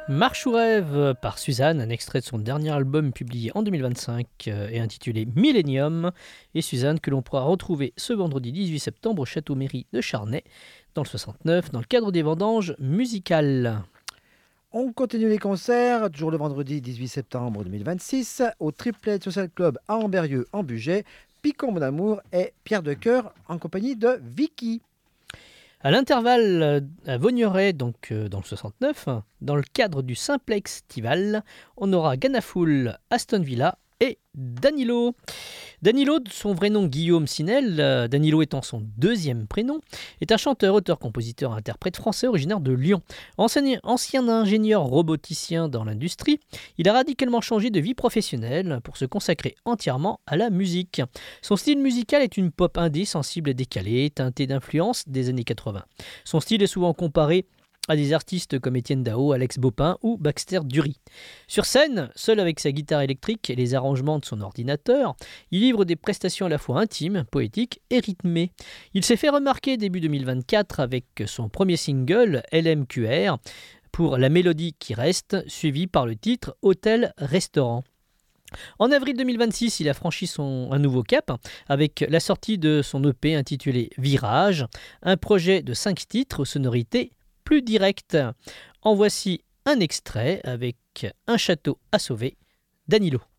Marche ou rêve par Suzanne, un extrait de son dernier album publié en 2025 et intitulé Millennium. Et Suzanne que l'on pourra retrouver ce vendredi 18 septembre au Château-Mairie de Charnay, dans le 69, dans le cadre des vendanges musicales. On continue les concerts, toujours le vendredi 18 septembre 2026, au Triplet Social Club à Amberieu en Bugey, Picon Mon Amour et Pierre de Cœur en compagnie de Vicky. À l'intervalle à Vaugneray, donc dans le 69, dans le cadre du Simplex Estival, on aura Ganafoul, Aston Villa et Danilo. Danilo, de son vrai nom Guillaume Sinel, Danilo étant son deuxième prénom, est un chanteur, auteur, compositeur, interprète français originaire de Lyon. Ancien ingénieur roboticien dans l'industrie, il a radicalement changé de vie professionnelle pour se consacrer entièrement à la musique. Son style musical est une pop indé sensible et décalée, teintée d'influences des années 80. Son style est souvent comparé à des artistes comme Étienne Dao, Alex Bopin ou Baxter Dury. Sur scène, seul avec sa guitare électrique et les arrangements de son ordinateur, il livre des prestations à la fois intimes, poétiques et rythmées. Il s'est fait remarquer début 2024 avec son premier single, LMQR, pour La mélodie qui reste, suivi par le titre Hôtel-Restaurant. En avril 2026, il a franchi un nouveau cap avec la sortie de son EP intitulé Virage, un projet de 5 titres aux sonorités plus directes. En voici un extrait avec Un château à sauver, Danilo.